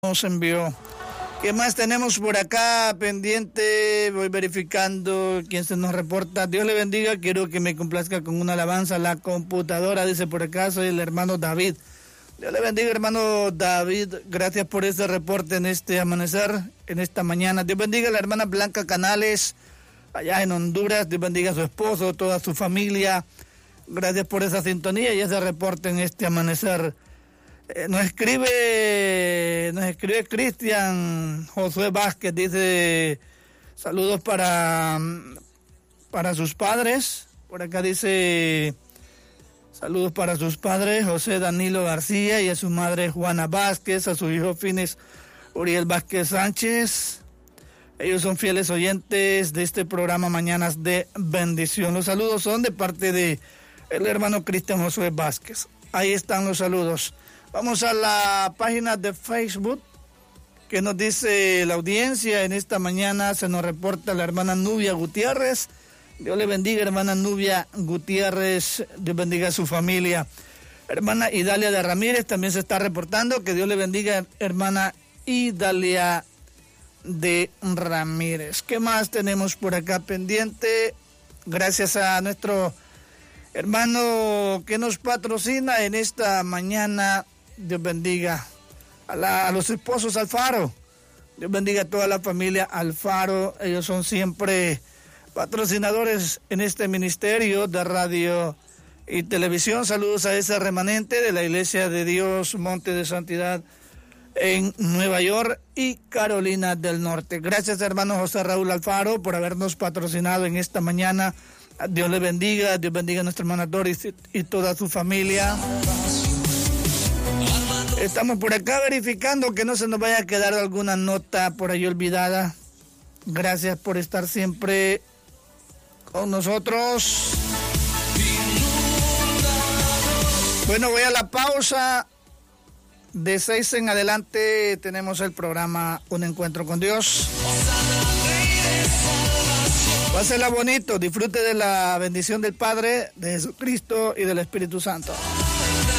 nos envió. ¿Qué más tenemos por acá pendiente? Voy verificando quién se nos reporta. Dios le bendiga, quiero que me complazca con una alabanza. La computadora dice por acá, soy el hermano David. Dios le bendiga, hermano David. Gracias por ese reporte en este amanecer, en esta mañana. Dios bendiga a la hermana Blanca Canales, allá en Honduras. Dios bendiga a su esposo, toda su familia. Gracias por esa sintonía y ese reporte en este amanecer. Nos escribe Cristian Josué Vázquez, dice saludos para sus padres. Por acá dice saludos para sus padres, José Danilo García, y a su madre Juana Vázquez, a su hijo Fines Uriel Vázquez Sánchez. Ellos son fieles oyentes de este programa Mañanas de Bendición. Los saludos son de parte de el hermano Cristian Josué Vázquez. Ahí están los saludos. Vamos a la página de Facebook que nos dice la audiencia. En esta mañana se nos reporta la hermana Nubia Gutiérrez. Dios le bendiga, hermana Nubia Gutiérrez. Dios bendiga a su familia. Hermana Idalia de Ramírez también se está reportando. Que Dios le bendiga, hermana Idalia de Ramírez. ¿Qué más tenemos por acá pendiente? Gracias a nuestro hermano que nos patrocina en esta mañana. Dios bendiga a los esposos Alfaro. Dios bendiga a toda la familia Alfaro. Ellos son siempre patrocinadores en este ministerio de radio y televisión. Saludos a ese remanente de la Iglesia de Dios Monte de Santidad en Nueva York y Carolina del Norte. Gracias, hermano José Raúl Alfaro, por habernos patrocinado en esta mañana. Dios le bendiga, Dios bendiga a nuestro hermano Doris y toda su familia. Estamos por acá verificando que no se nos vaya a quedar alguna nota por ahí olvidada. Gracias por estar siempre con nosotros. Bueno, voy a la pausa. De 6 en adelante tenemos el programa Un Encuentro con Dios. Pásela bonito, disfrute de la bendición del Padre, de Jesucristo y del Espíritu Santo.